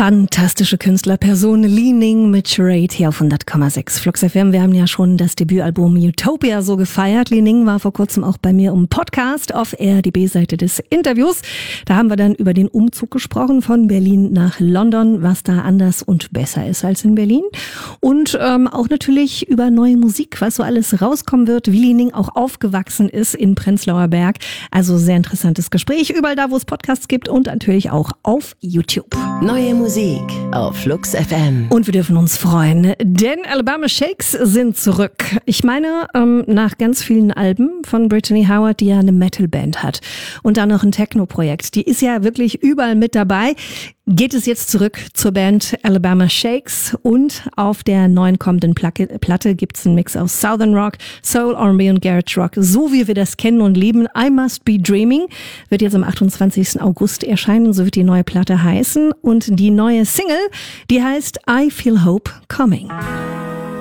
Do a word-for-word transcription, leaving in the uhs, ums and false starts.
Fantastische Künstlerperson Li Ning mit Charade hier auf hundert Komma sechs Flux F M. Wir haben ja schon das Debütalbum Utopia so gefeiert. Li Ning war vor kurzem auch bei mir im Podcast auf R, die B-Seite des Interviews. Da haben wir dann über den Umzug gesprochen von Berlin nach London, was da anders und besser ist als in Berlin. Und ähm, auch natürlich über neue Musik, was so alles rauskommen wird, wie Li Ning auch aufgewachsen ist in Prenzlauer Berg. Also sehr interessantes Gespräch, überall da, wo es Podcasts gibt und natürlich auch auf YouTube. Neue Musik auf Flux F M. Und wir dürfen uns freuen, denn Alabama Shakes sind zurück. Ich meine, ähm, nach ganz vielen Alben von Brittany Howard, die ja eine Metal-Band hat und dann noch ein Techno-Projekt. Die ist ja wirklich überall mit dabei. Geht es jetzt zurück zur Band Alabama Shakes und auf der neuen kommenden Platte gibt es einen Mix aus Southern Rock, Soul, R and B und Garage Rock, so wie wir das kennen und lieben. I Must Be Dreaming wird jetzt am achtundzwanzigsten August erscheinen, so wird die neue Platte heißen und die neue Single, die heißt I Feel Hope Coming.